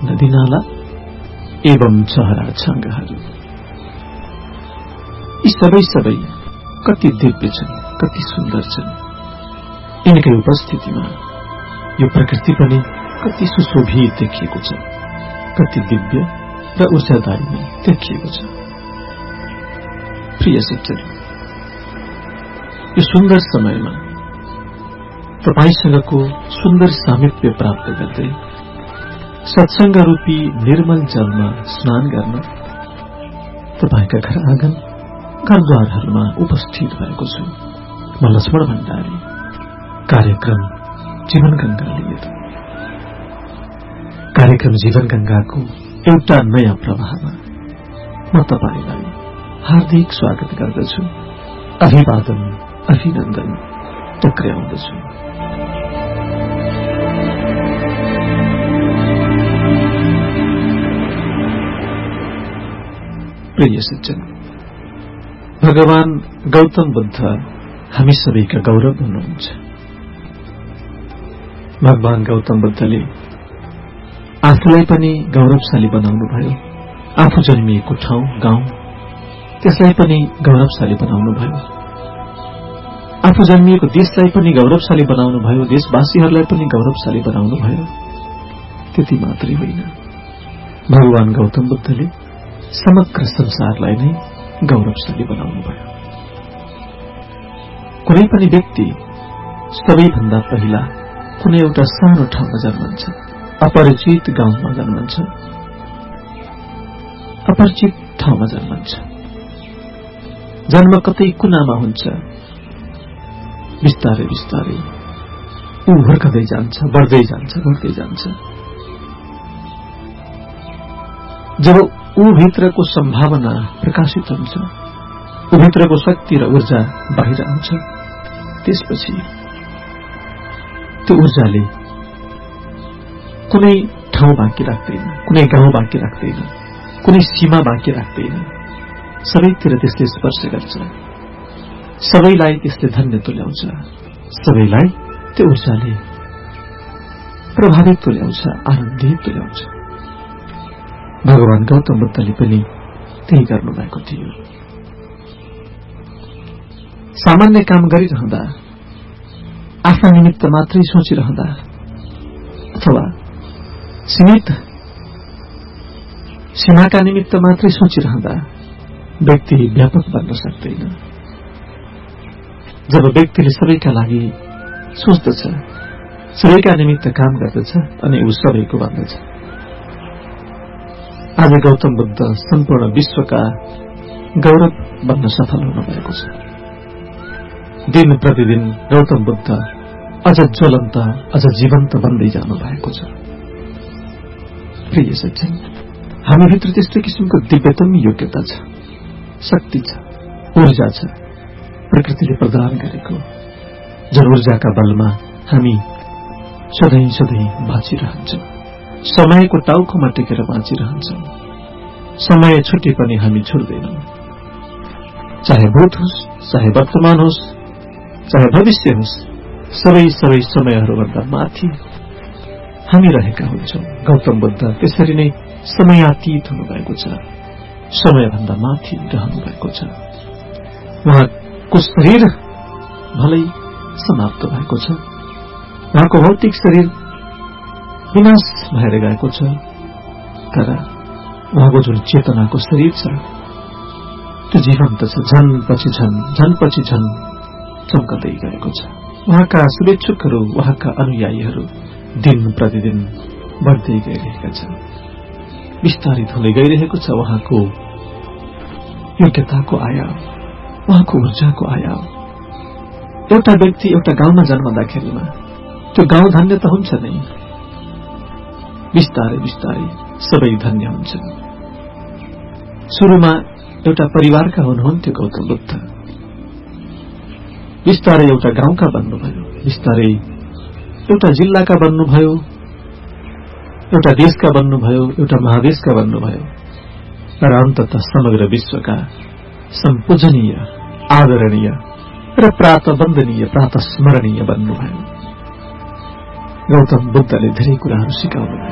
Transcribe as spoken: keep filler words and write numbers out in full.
नदीनाला एवं चहरा छांगाहरू। यी सबै सबै कति दिव्य छन्, कति सुन्दर छन्। यिनकै उपस्थितिमा यो प्रकृति पनि कति सुशोभित देखिएको छ, कति दिव्य र ऊर्जादायी देखिएको छ। प्रिय शिक्षक, यो सुन्दर समयमा तपाईसँगको सुन्दर सामिप्य प्राप्त गर्दै सत्संग रूपी निर्मल जलमा स्नान गर्न तपाईका घर आँगन घरद्वारहरूमा उपस्थित भएको छु। म लक्ष्मण भण्डारी, कार्यक्रम जीवन गंगा लिएर। कार्यक्रम जीवन गंगाको एउटा नयाँ प्रवाहमा म तपाईलाई हार्दिक स्वागत गर्दछु, अभिवादन अभिनन्दन टक्र्याउँदछु। प्रिय सज्जन, भगवान गौतम बुद्ध हामी सबैका गौरव हुनुहुन्छ। भगवान गौतम बुद्धले आफूलाई पनि गौरवशाली बनाउनुभयो, आफू जन्मिएको ठाउँ गाउँ त्यसलाई पनि गौरवशाली बनाउनुभयो, आफू जन्मिएको देशलाई पनि गौरवशाली बनाउनुभयो, देशवासीहरूलाई पनि गौरवशाली बनाउनुभयो। त्यति मात्रै होइन, भगवान गौतम बुद्धले समग्र संसारलाई नै गौरवशाली बनाउनुभयो। कुनै पनि व्यक्ति सबैभन्दा पहिला कुनै एउटा सानो ठाउँमा जन्मन्छ, अपरिचित गाउँमा जन्मन्छ, अपरिचित ठाउँमा जन्मन्छ। जन्म कतै कुनामा हुन्छ, बिस्तारै बिस्तारै ऊ हुर्कदै जान्छ, बढ्दै जान्छ, बढ्दै जान्छ। जब ऊ भित्रको सम्भावना प्रकाशित हुन्छ, ऊ भित्रको शक्ति र ऊर्जा बाहिर आउँछ, त्यसपछि त्यो ऊर्जाले कुनै ठाउँ बाँकी राख्दैन, कुनै गाउँ बाँकी राख्दैन, कुनै सीमा बाँकी राख्दैन। सबैतिर त्यसले स्पर्श गर्छ, सबैलाई त्यसले धन्य तुल्याउँछ, सबैलाई त्यो ऊर्जाले प्रभावित तुल्याउँछ, आनन्दित तुल्याउँछ। भगवान गौतम बुद्धले पनि त्यही गर्नुभएको थियो। सामान्य काम गरिरहँदा, आफ्ना निमित्त मात्रै सोचिरहँदा अथवा सीमित सीमाका निमित्त मात्रै सोचिरहँदा व्यक्ति व्यापक बन्न सक्दैन। जब व्यक्तिले सबैका लागि सोच्दछ, सबैका निमित्त काम गर्दछ, अनि ऊ सबैको बन्दछ। आज गौतम बुद्ध सम्पूर्ण विश्वका गौरव बन्न सफल हुनुभएको छ। दिन प्रतिदिन गौतम बुद्ध अझ ज्वलन्त, अझ जीवन्त बन्दै जानु भएको छ। प्रिय सज्जन, हामीभित्र त्यस्तो किसिमको दिव्यतम योग्यता छ, शक्ति छ, ऊर्जा छ, प्रकृतिले प्रदान गरेको, जुन ऊर्जाका बलमा हामी सधैँ सधैँ बाँचिरहन्छौँ, समयको टाउकोमा टेकेर बाँचिरहन्छौँ। समय छुटे पनि हामी छुट्दैनौँ। चाहे भूत होस्, चाहे वर्तमान होस्, चाहे भविष्य होस्, सबै सबै समयहरूभन्दा माथि हामी रहेका हुन्छौँ। गौतम बुद्ध त्यसरी नै समयातीत हुनुभएको छ, समयभन्दा माथि रहनु भएको छ। उहाँको शरीर भलै समाप्त भएको छ, उहाँको भौतिक शरीर विनाश भएर गएको छ, तर उहाँको जुन चेतनाको शरीर छ त्यो जीवन्त छ, झन पछि झन झन पछि झन चम्कदै गएको छ। उहाँका शुभेच्छुकहरू, उहाँका अनुयायीहरू दिन प्रतिदिन बढ्दै गइरहेका छन्, विस्तारित हुँदै गइरहेको छ उहाँको योग्यताको आयाम, उहाँको ऊर्जाको आयाम। एउटा व्यक्ति एउटा गाउँमा जन्मँदाखेरिमा त्यो गाउँ धन्य त हुन्छ नै, बिस्तारै बिस्तारै सबै धन्य हुन्छन्। सुरुमा एउटा परिवारका हुनुहुन्थ्यो गौतम बुद्ध, बिस्तारै एउटा गाउँका बन्नुभयो, बिस्तारै एउटा जिल्लाका बन्नुभयो, एउटा देशका बन्नुभयो, एउटा महादेशका बन्नुभयो, र अन्ततः समग्र विश्वका सम्पूजनीय, आदरणीय र प्रात वन्दनीय, प्रात स्मरणीय बन्नुभयो। गौतम बुद्धले धेरै कुराहरू सिकाउनुभयो।